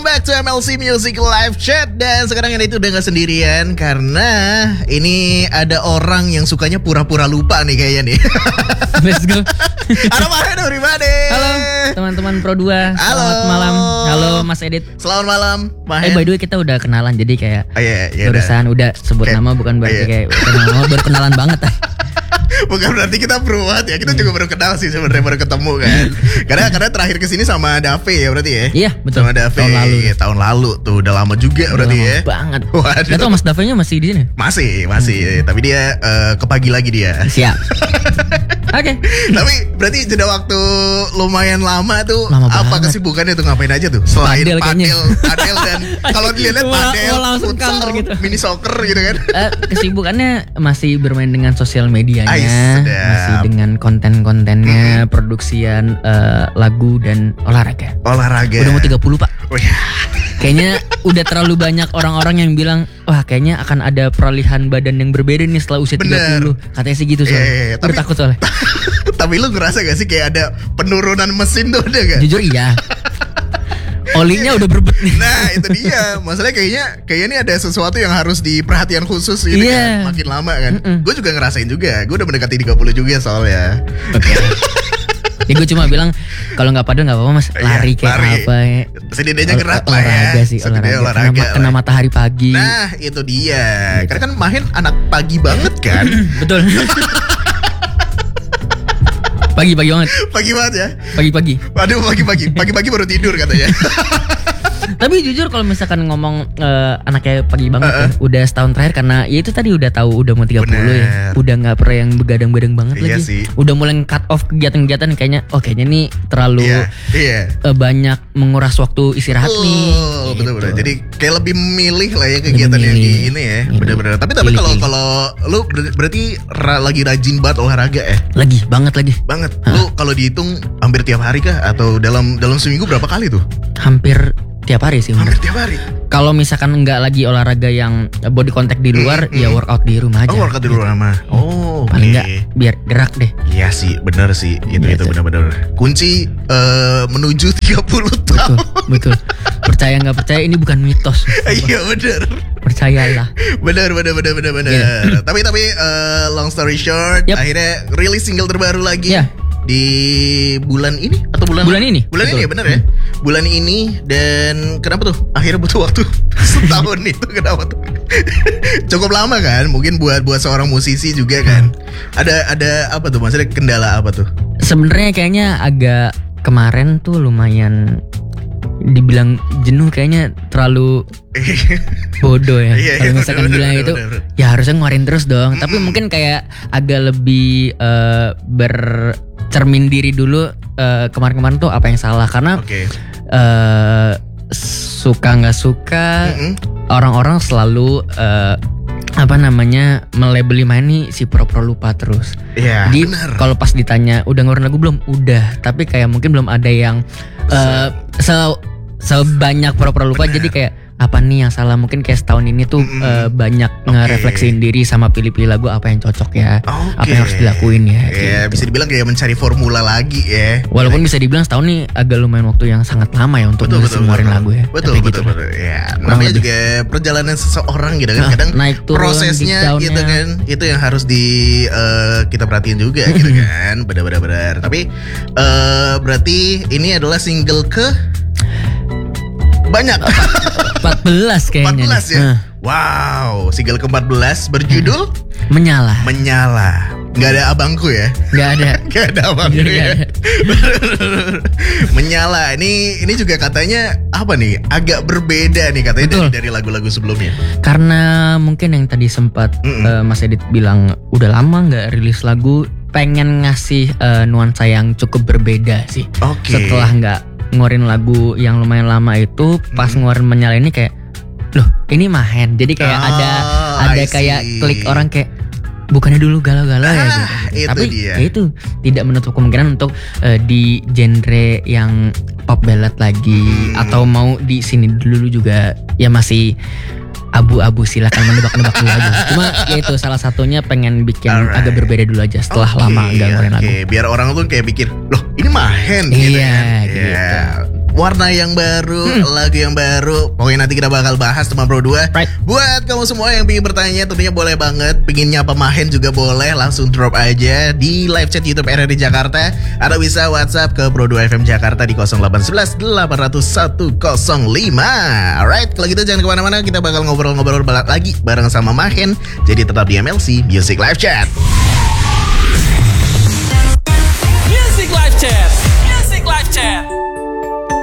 back to MLC Music Live Chat. Dan sekarang yang itu udah gak sendirian, karena ini ada orang yang sukanya pura-pura lupa nih kayaknya nih. Let's go. Halo Mahen, everybody. Halo teman-teman Pro 2. Halo. Selamat malam. Halo Mas Edit. Selamat malam Mahen. By the way kita udah kenalan, jadi kayak iya, barusan udah sebut nama, bukan berarti kayak kenal, baru kenalan banget. Bukan berarti kita pro banget ya, kita juga baru kenal sih sebenarnya, baru ketemu kan. Karena terakhir kesini sama Dave ya berarti ya. Iya betul. Sama Dave tahun lalu tuh, udah lama juga udah berarti lama ya. Banget. Waduh. Gak tau Mas Dave-nya masih di sini? Masih. Tapi dia ke pagi lagi dia. Siap. Oke. Tapi berarti jeda waktu lumayan lama tuh. Lama apa banget. kesibukannya tuh, ngapain aja tuh? Selain padel dan kalau dilihat padel, futsal, gitu. mini soccer gitu kan. Kesibukannya masih bermain dengan sosial medianya, masih dengan konten-kontennya, produksian lagu dan olahraga. Udah mau 30 Pak. Oh, ya. Kayaknya udah terlalu banyak orang-orang yang bilang, wah kayaknya akan ada peralihan badan yang berbeda nih setelah usia 30. Katanya sih gitu soalnya. Tapi takut soalnya. Tapi lu ngerasa gak sih kayak ada penurunan mesin tuh, ada gak? Jujur iya. Olinya udah berbet nih. Nah itu dia. Masalahnya kayaknya ini ada sesuatu yang harus diperhatian khusus ini kan. Makin lama kan. Gue juga ngerasain juga. Gue udah mendekati 30 juga soalnya. Oke. Ya gue cuma bilang kalau nggak padel nggak apa-apa Mas, lari kayak apa ya. Setidaknya gerak lah ya. Olahraga sih, olahraga. Kena matahari pagi. Nah itu dia. Gitu. Karena kan Mahen anak pagi banget kan. Betul. Pagi banget. Pagi banget ya. Pagi. Waduh pagi baru tidur katanya. Tapi jujur kalau misalkan ngomong anaknya pagi banget ya, udah setahun terakhir karena ya itu tadi udah tahu udah mau 30 ya. Udah gak pernah yang begadang-begadang banget lagi sih. Udah mulai cut off kegiatan-kegiatan kayaknya nih terlalu banyak menguras waktu istirahat nih. Betul. Jadi kayak lebih memilih lah ya kegiatan yang ini ya. Bener-bener. Tapi kalau lu berarti lagi rajin banget olahraga ya? Lagi banget. Lu kalau dihitung hampir tiap hari kah? Atau dalam seminggu berapa kali tuh? Hampir tiap hari sih. Hampir tiap hari. Kalau misalkan nggak lagi olahraga yang body contact di luar, ya workout di rumah aja. Oh, workout di rumah mah. Oh, paling nggak biar gerak deh. Iya sih, benar sih. Itu benar-benar kunci menuju 30 tahun. Betul. Percaya nggak percaya ini bukan mitos. Iya benar. Percayalah. Benar. Yeah. Tapi long story short, akhirnya rilis single terbaru lagi. Yeah. Di bulan ini atau bulan ini? Bulan ini ya, benar ya. Bulan ini. Dan kenapa tuh akhirnya butuh waktu setahun itu, kenapa tuh? Cukup lama kan? Mungkin buat seorang musisi juga kan. Ada apa tuh? Maksudnya kendala apa tuh? Sebenarnya kayaknya agak kemarin tuh lumayan dibilang jenuh, kayaknya terlalu bodoh ya. Kalau misalkan bilang itu ya harusnya ngeluarin terus dong. Tapi mungkin kayak agak lebih bercermin diri dulu kemarin-kemarin tuh apa yang salah. Karena suka nggak suka orang-orang selalu melabeli main nih si pro-pro lupa terus. Iya. Jadi kalau pas ditanya udah ngeluarin lagu belum? Udah. Tapi kayak mungkin belum ada yang sebanyak pro-pro lupa. Jadi kayak apa nih yang salah? Mungkin kayak setahun ini tuh banyak ngerefleksiin diri sama pilih-pilih lagu apa yang cocok ya, apa yang harus dilakuin ya. Iya, gitu. bisa dibilang kayak mencari formula lagi ya. Walaupun bisa dibilang setahun nih agak lumayan waktu yang sangat lama ya untuk ngeluarin lagu ya. Betul. Ya, namanya juga perjalanan seseorang gitu kan. Kadang naik turun, prosesnya gitu kan. Itu yang harus kita perhatiin juga gitu kan. Benar. Tapi berarti ini adalah single ke banyak 14 kayaknya 14 ya. Wow, single ke-14 berjudul Menyala. Gak ada abangku ya? Gak ada abangku ya. Menyala. Ini juga katanya apa nih? Agak berbeda nih katanya dari lagu-lagu sebelumnya. Karena mungkin yang tadi sempat Mas Edit bilang udah lama gak rilis lagu, pengen ngasih nuansa yang cukup berbeda sih. Setelah gak ngeluarin lagu yang lumayan lama itu, pas ngeluarin Menyala ini kayak loh ini Mahen. Jadi kayak ada kayak klik orang kayak bukannya dulu galau-galau ya gitu. Tapi ya itu tidak menutup kemungkinan untuk di genre yang pop ballad lagi, atau mau di sini dulu juga ya masih abu-abu, silakan menebak-nebak dulu aja. Cuma ya itu salah satunya pengen bikin agak berbeda dulu aja setelah lama enggak ngeluarin lagu. Biar orang tuh kayak pikir, loh ini Mahen gitu. Iya. warna yang baru, lagu yang baru. Pokoknya nanti kita bakal bahas teman Pro 2. Buat kamu semua yang ingin bertanya tentunya boleh banget. Pingin nyapa Mahen juga boleh, langsung drop aja di live chat YouTube RRI Jakarta. Atau bisa WhatsApp ke Pro 2 FM Jakarta di 0811 800 105. Alright, kalau gitu jangan kemana-mana, kita bakal ngobrol-ngobrol lagi bareng sama Mahen. Jadi tetap di MLC Music Live Chat.